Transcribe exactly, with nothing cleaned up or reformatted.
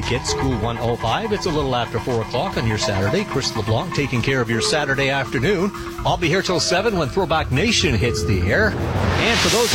Hits, Cool one oh five. It's a little after four o'clock on your Saturday. Chris LeBlanc taking care of your Saturday afternoon. I'll be here till seven when Throwback Nation hits the air. And for those